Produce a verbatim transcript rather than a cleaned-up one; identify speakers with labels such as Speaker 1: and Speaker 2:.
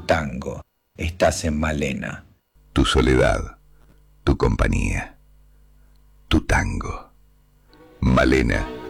Speaker 1: tango. Estás en Malena.
Speaker 2: Tu soledad, tu compañía, tu tango. Malena